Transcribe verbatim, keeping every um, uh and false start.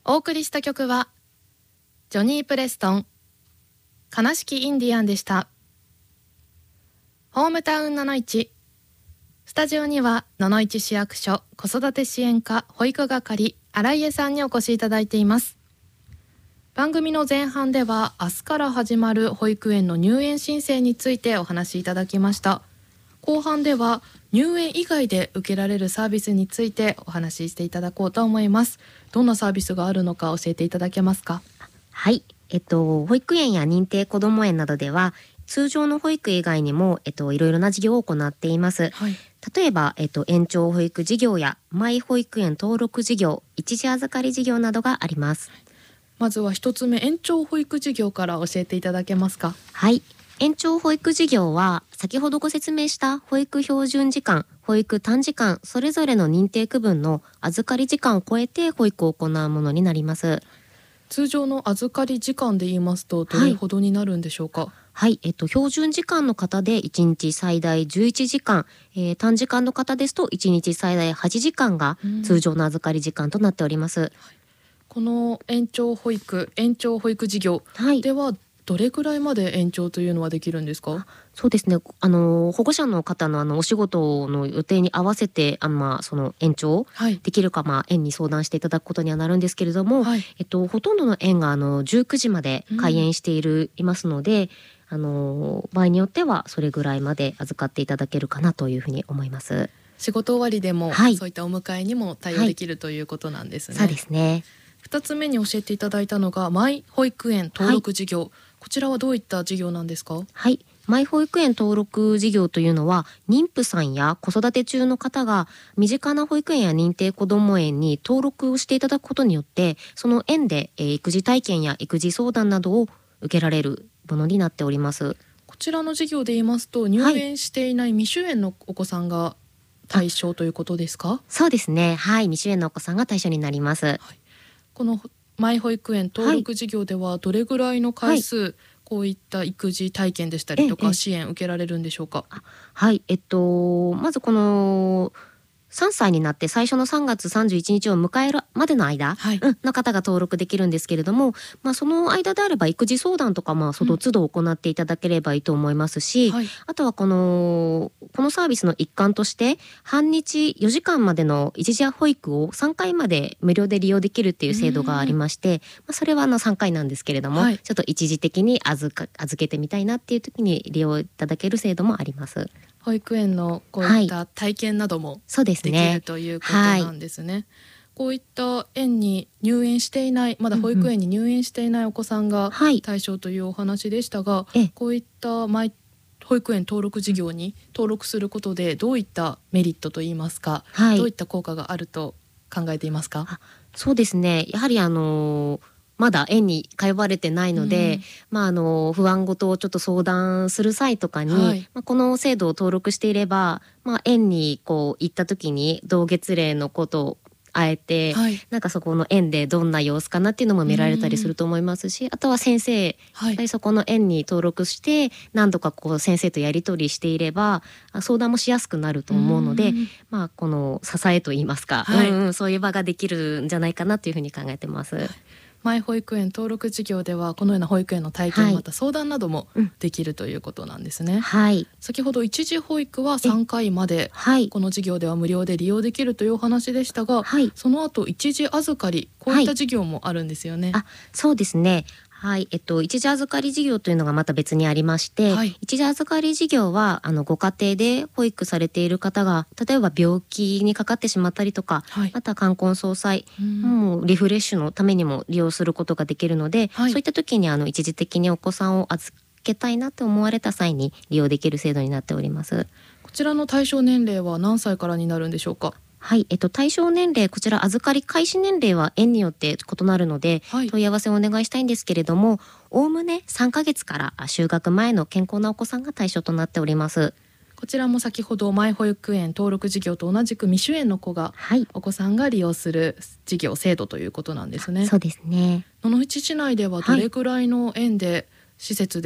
お送りした曲はジョニー・プレストン悲しきインディアンでした。ホームタウンののいち、スタジオにはののいち市役所子育て支援課保育係新家さんにお越しいただいています。番組の前半では明日から始まる保育園の入園申請についてお話しいただきました。後半では入園以外で受けられるサービスについてお話ししていただこうと思います。どんなサービスがあるのか教えていただけますか？ はい、えっと、保育園や認定こども園などでは通常の保育以外にも、えっと、いろいろな事業を行っています。 はい、 例えば、えっと、延長保育事業やマイ保育園登録事業、一時預かり事業などがあります。 まずは一つ目、延長保育事業から教えていただけますか？ はい、延長保育事業は先ほどご説明した保育標準時間、保育短時間それぞれの認定区分の預かり時間を超えて保育を行うものになります。 通常の預かり時間で言いますとどれほどになるんでしょうか？ はいはい、えっと、標準時間の方でいちにち最大じゅういちじかん、えー、短時間の方ですといちにち最大はちじかんが通常の預かり時間となっております。うん、 この延長保育延長保育事業では、はい、どれくらいまで延長というのはできるんですか？ そうですね、あの保護者の方のあのお仕事の予定に合わせてあの、まあ、その延長できるか、はい、まあ、園に相談していただくことにはなるんですけれども、はい、えっと、ほとんどの園があのじゅうくじまで開園している、うん、いますので、あの場合によってはそれぐらいまで預かっていただけるかなというふうに思います。 仕事終わりでも、はい、そういったお迎えにも対応できる、はい、ということなんですね。 そうですね。 ふたつめに教えていただいたのがマイ保育園登録事業、はい、こちらはどういった事業なんですか？ はい、マイ保育園登録事業というのは妊婦さんや子育て中の方が身近な保育園や認定こども園に登録をしていただくことによってその園で、えー、育児体験や育児相談などを受けられるものになっております。 こちらの事業で言いますと入園していない未就園のお子さんが対象ということですか？ そうですね、はい、未就園のお子さんが対象になります。はい、 このマイ保育園登録事業ではどれぐらいの回数、はい、こういった育児体験でしたりとか支援受けられるんでしょうか？ ええ、はい、えっとまずこのさんさいになって最初のさんがつさんじゅういちにちを迎えるまでの間、はい、うん、の方が登録できるんですけれども、まあ、その間であれば育児相談とか、まあ、その都度行っていただければいいと思いますし、うん、はい、あとはこのこのサービスの一環として半日よじかんまでの一時保育をさんかいまで無料で利用できるっていう制度がありまして、まあ、それはあのさんかいなんですけれども、はい、ちょっと一時的に預か預けてみたいなっていう時に利用いただける制度もあります。 保育園のこういった体験などもできるということなんですね。はい、こういった園に入園していないまだ保育園に入園していないお子さんが対象というお話でしたが、はい、こういったマイ保育園登録事業に登録することでどういったメリットといいますか、はい、どういった効果があると考えていますか？ あ、そうですね、やはりあのーまだ園に通われてないので、うん、まあ、あの不安事をちょっと相談する際とかに、はい、まあ、この制度を登録していれば、まあ、園にこう行った時に同月齢のことを会えて、はい、なんかそこの園でどんな様子かなっていうのも見られたりすると思いますし、あとは先生、はい、そこの園に登録して何度かこう先生とやり取りしていれば相談もしやすくなると思うので、まあ、この支えといいますか、はい、うんうん、そういう場ができるんじゃないかなというふうに考えてます。はい、 マイ保育園登録事業ではこのような保育園の体験、はい、また相談などもできるということなんですね。はい、先ほど一時保育はさんかいまで、はい、この事業では無料で利用できるというお話でしたが、はい、その後一時預かりこういった事業もあるんですよね。 はい、あ、そうですね。はい、えっと、一時預かり事業というのがまた別にありまして、はい、一時預かり事業はあのご家庭で保育されている方が例えば病気にかかってしまったりとか、はい、また冠婚葬祭、もうリフレッシュのためにも利用することができるので、はい、そういった時にあの一時的にお子さんを預けたいなと思われた際に利用できる制度になっております。 こちらの対象年齢は何歳からになるんでしょうか？ はい、えっと、対象年齢、こちら預かり開始年齢は園によって異なるので、はい、問い合わせをお願いしたいんですけれども、おおむねさんかげつから就学前の健康なお子さんが対象となっております。 こちらも先ほどマイ保育園登録事業と同じく未就園の子が、はい、お子さんが利用する事業制度ということなんですね。 そうですね。 野々市市内ではどれくらいの園で施設で